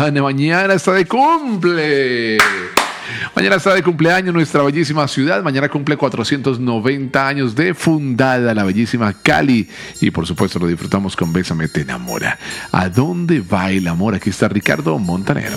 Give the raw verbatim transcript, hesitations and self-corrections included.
Man, mañana está de cumple. Mañana está de cumpleaños nuestra bellísima ciudad. Mañana cumple cuatrocientos noventa años de fundada la bellísima Cali. Y por supuesto lo disfrutamos con Bésame te enamora. ¿A dónde va el amor? Aquí está Ricardo Montaner.